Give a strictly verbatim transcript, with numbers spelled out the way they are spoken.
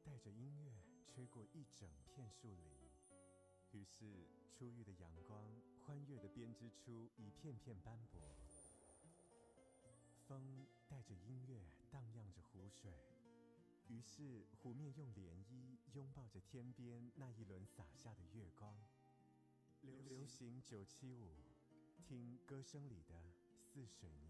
带着音乐吹过一整片树林，于是初遇的阳光欢悦地编织出一片片斑驳。风带着音乐荡漾着湖水，于是湖面用涟漪拥抱着天边那一轮洒下的月光。流行九七五，听歌声里的似水